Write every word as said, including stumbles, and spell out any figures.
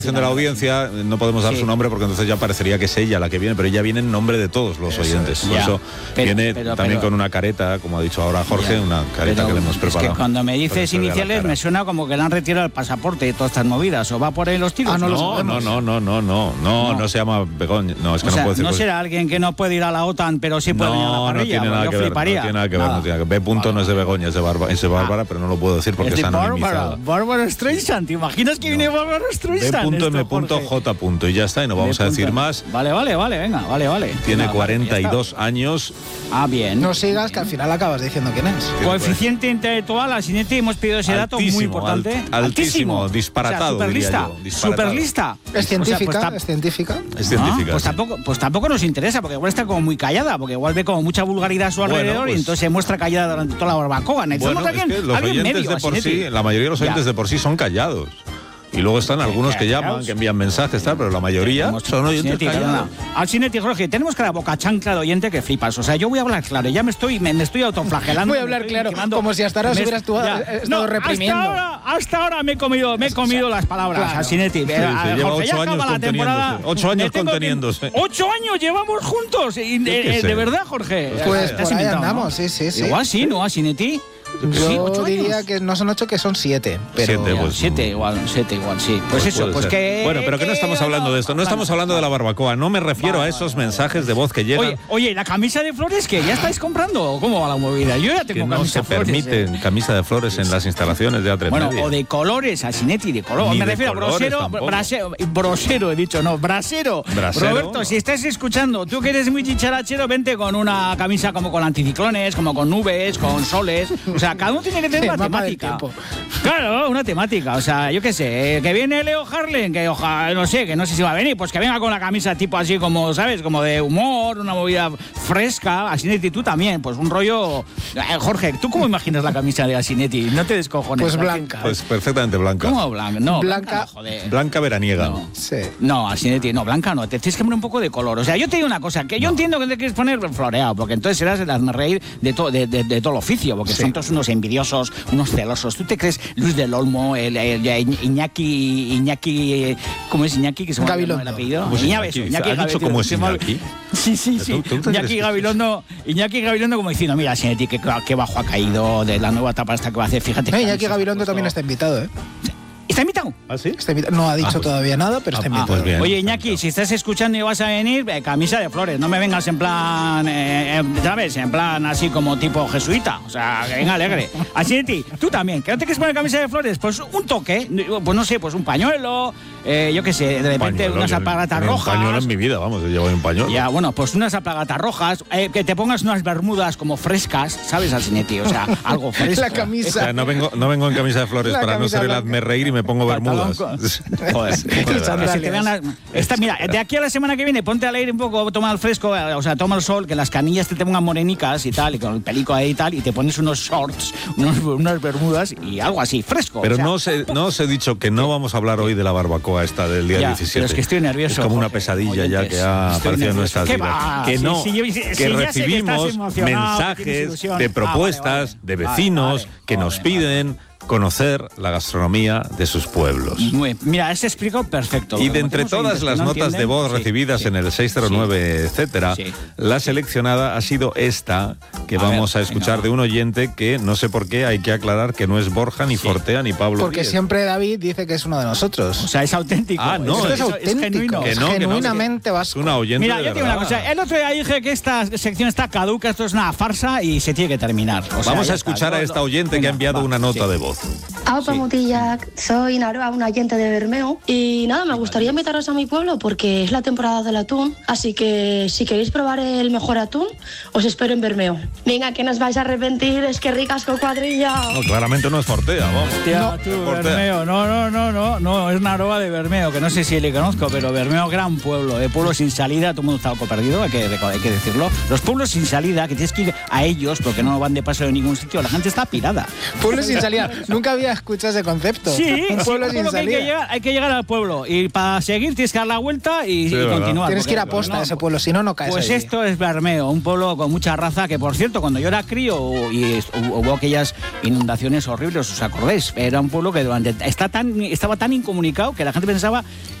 de la audiencia, no podemos dar sí. su nombre porque entonces ya parecería que es ella la que viene, pero ella viene en nombre de todos los eso, oyentes. Por eso pero, viene pero, también pero, con una careta, como ha dicho ahora Jorge, ya, una careta que le hemos preparado. Es que cuando me dices iniciales me suena como que le han retirado el pasaporte y todas estas movidas. ¿O va por ahí los tiros? Ah, no, no, no, no, no, no, no, no, no se llama Begoña. No, es que o no sea, puede ser. No será alguien que no puede ir a la OTAN, pero sí puede no, ir a la parrilla. No tiene nada yo que ver, fliparía. no tiene nada que ver. No tiene que ver. B. Punto vale, no es de Begoña, es de Bárbara, es de Bárbara, pero no lo puedo decir porque está anonimizado. Bárbara Streisand, ¿te imaginas que viene Bárbara Streisand? B. M. J. Y ya está, y no vamos a decir más. Vale, vale, vale, venga, vale, vale. Tiene venga, cuarenta y dos vale, años. Ah, bien. No sigas, bien. Que al final acabas diciendo quién es. Coeficiente intelectual, Asinetti, hemos pedido ese dato altísimo, muy importante. Alt, altísimo, altísimo, disparatado. O sea, superlista, superlista. ¿Es científica? O sea, pues, ¿Es científica? Es científica. No, pues, sí. tampoco, pues tampoco nos interesa, porque igual está como muy callada, porque igual ve como mucha vulgaridad a su alrededor bueno, pues, y entonces se muestra callada durante toda la barbacoa. Necesitamos bueno, alguien, es que los alguien oyentes medio, de por Asinetti. sí, la mayoría de los oyentes ya. de por sí son callados. Y luego están algunos que llaman, que envían mensajes, tal, pero la mayoría son oyentes callados. Asinetti, Jorge, tenemos cada boca chancla de oyente que flipas. O sea, yo voy a hablar claro, ya me estoy, me, me estoy autoflagelando. Voy a hablar claro, quemando, como si hasta ahora se hubiera estado, estado no, reprimiendo. Hasta ahora, hasta ahora me he comido, me he comido o sea, las palabras, claro. Asinetti. Sí, sí, Jorge, lleva ocho años conteniéndose. Ocho años conteniéndose. Ocho años llevamos juntos. Y, de, de verdad, Jorge. Pues por ahí andamos, sí, sí, sí. Igual sí, ¿no, Asinetti? Yo sí, diría años. que no son ocho, que son siete. Pero siete, pues, siete igual, siete igual, sí. Pues, pues eso, pues ser. que... Bueno, pero que no estamos hablando de esto, no estamos hablando de la barbacoa, no me refiero vale, a esos vale, mensajes de voz que llegan... Oye, oye, ¿la camisa de flores que ya estáis comprando? ¿Cómo va la movida? Yo ya tengo que no camisa se flores, permiten eh. camisa de flores en las instalaciones de A tres Bueno, Media. o de colores, Asinetti, de color. Ni me de refiero a brosero, brasero, brosero, he dicho, no, brasero. brasero. Roberto, no. Si estás escuchando, tú que eres muy chicharachero, vente con una camisa como con anticiclones, como con nubes, con soles. O sea, cada uno tiene que tener una temática. Claro, una temática. O sea, yo qué sé, que viene Leo Harlem, que ojalá, no sé, que no sé si va a venir, pues que venga con la camisa tipo así como, ¿sabes? Como de humor, una movida fresca. Asinetti, tú también, pues un rollo... Eh, Jorge, ¿tú cómo imaginas la camisa de Asinetti? No te descojones. Pues blanca. Pues perfectamente blanca. ¿Cómo blanca? No, blanca. Blanca, no, joder. Blanca veraniega. No, sí. no, Asinetti, no, blanca no. Te tienes que poner un poco de color. O sea, yo te digo una cosa, que yo no. entiendo que te quieres poner floreado, porque entonces serás el hazme reír de, to, de, de, de todo el oficio, porque sí. son todos unos envidiosos, unos celosos. ¿Tú te crees Luis del Olmo, el, el, el Iñaki, Iñaki, ¿cómo es Iñaki? Que se llama el apellido. Iñaki, Iñaki ¿has dicho cómo es Iñaki? Sí, sí, sí. ¿Tú, tú Iñaki Gabilondo, Iñaki Gabilondo como diciendo, mira, Asinetti, que, que bajo ha caído de la nueva etapa esta que va a hacer, fíjate. Eh, Iñaki Gabilondo también está invitado, ¿eh? ¿Está invitado? ¿Ah, sí? Está invitado. No ha dicho ah, pues, todavía nada, pero ah, está invitado. Ah, pues bien, Oye, Iñaki, si estás escuchando y vas a venir, eh, camisa de flores. No me vengas en plan, eh, eh, ¿sabes? En plan así como tipo jesuita. O sea, que venga alegre. Asinetti, tú también. ¿Que no te quieres poner camisa de flores? Pues un toque. Pues no sé, pues un pañuelo. Eh, yo qué sé, de repente pañuelo, unas alpargatas rojas. Un pañuelo en mi vida, vamos, yo llevo un pañuelo. Ya, bueno, pues unas alpargatas rojas. Eh, que te pongas unas bermudas como frescas, ¿sabes, Asinetti? O sea, algo fresco. La camisa. O sea, no vengo, no vengo en camisa de flores la para no ser el hazme reír y me pongo bermudas. Joder, joder esta, mira, de aquí a la semana que viene ponte a leer un poco, toma el fresco, o sea, toma el sol, que las canillas te pongan morenicas y tal, y con el pelico ahí y tal, y te pones unos shorts, unos, unas bermudas y algo así, fresco. Pero o sea, no, os he, no os he dicho que no vamos a hablar hoy de la barbacoa esta del día ya, diecisiete. Pero es que estoy nervioso. Es como una Jorge, pesadilla oyentes, ya que ha aparecido en nuestras vidas. Va? Que no, sí, sí, sí, que sí, recibimos que mensajes de propuestas ah, vale, vale. de vecinos vale, vale, que vale, nos vale, piden vale. conocer la gastronomía de sus pueblos. Muy, mira, ese explico perfecto. Y de entre todas las no notas de voz sí, recibidas sí, en el seis cero nueve, sí, etcétera, sí. la seleccionada ha sido esta, que a vamos ver, a escuchar venga, de un oyente que no sé por qué hay que aclarar que no es Borja, ni sí. Fortea, ni Pablo Porque Díez. siempre David dice que es uno de nosotros. O sea, es auténtico. Ah, no, es, es, es auténtico. Es genuino. Que no, genuinamente que no, vasco. Es una oyente. Mira, de yo tengo una cosa. El otro día dije que esta sección está caduca, esto es una farsa y se tiene que terminar. O sea, vamos a escuchar a esta oyente venga, que ha enviado va, una nota sí. de voz. Aupa Mutillac, soy Naroa, una oyente de Bermeo. Y nada, me gustaría invitaros a mi pueblo porque es la temporada del atún. Así que si queréis probar el mejor atún, os espero en Bermeo. Venga, que no os vais a arrepentir, es que ricas con cuadrilla. No, claramente no es Fortea, vamos. Hostia, no, tú, Bermeo, no, no, no, no, no, es Naroa de Bermeo, que no sé si le conozco, pero Bermeo, gran pueblo, de pueblo sin salida, todo el mundo está loco perdido, hay que, hay que decirlo. Los pueblos sin salida, que tienes que ir a ellos porque no van de paso de ningún sitio, la gente está pirada. Pueblos sin salida, Nunca había escuchado ese concepto. Sí, un pueblo sí, sin que hay, que salida. llegar, hay que llegar al pueblo. Y para seguir tienes que dar la vuelta y, Sí, y continuar. Tienes que ir a porque, posta no, a ese pueblo, si no, no caes Pues allí. esto es Bermeo, un pueblo con mucha raza que, por cierto, cuando yo era crío y es- hubo aquellas inundaciones horribles, ¿os acordáis? Era un pueblo que durante, está tan, estaba tan incomunicado que la gente pensaba